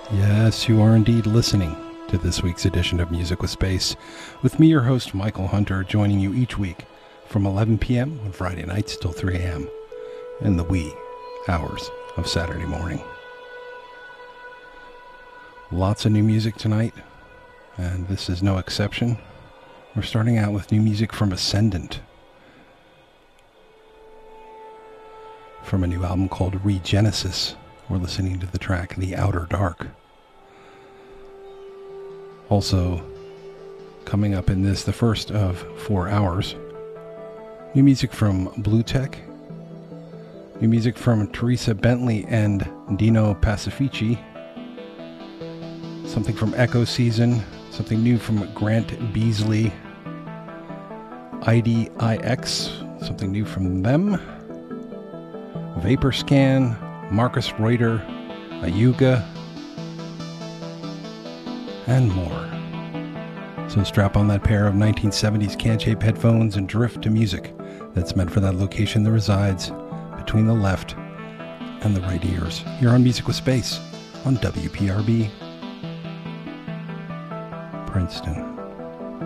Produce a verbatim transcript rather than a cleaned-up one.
Yes, you are indeed listening to this week's edition of Music with Space, with me, your host, Michael Hunter, joining you each week from eleven p.m. on Friday nights till three a.m. in the wee hours of Saturday morning. Lots of new music tonight, and this is no exception. We're starting out with new music from Ascendant, from a new album called Regenesis. We're listening to the track The Outer Dark. Also, coming up in this, the first of four hours, new music from Blue Tech, new music from Teresa Bentley and Dino Pacifici, something from Echo Season, something new from Grant Beasley, I D I X, something new from them, Vapor Scan, Marcus Reuter, Ayuga, and more. So strap on that pair of nineteen seventies can-shape headphones and drift to music that's meant for that location that resides between the left and the right ears. Here on Music with Space on W P R B, Princeton.